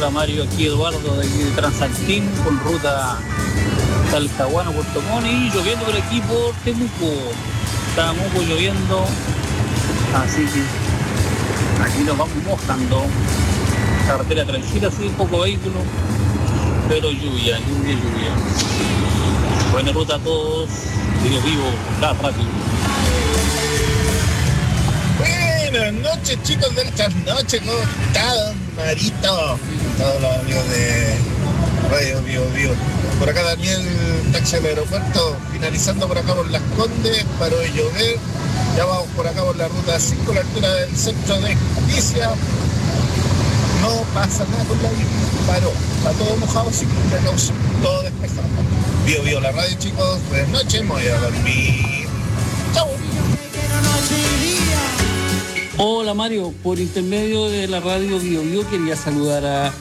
Hola Mario, aquí Eduardo de aquí de Transaltín con ruta Talcahuano, Puerto Montt y lloviendo por aquí por Temuco. Está Temuco lloviendo, así que aquí nos vamos mojando. Carretera tranquila, sí, poco vehículo, pero lluvia. Buena ruta a todos, vivo, la radio. Buenas noches, chicos del trasnoche, ¿cómo está, don Marito? Todos los amigos de Radio Bio. Por acá Daniel, taxi del aeropuerto, finalizando por acá por Las Condes, paró de llover. Ya vamos por acá por la ruta 5, la altura del centro de Justicia. No pasa nada con la vida, paró. Está todo mojado, sin precaución, todo despejado. Bio, la radio, chicos. Buenas noches, me voy a dormir. Chau. Hola Mario, por intermedio de la radio Bio quería saludar a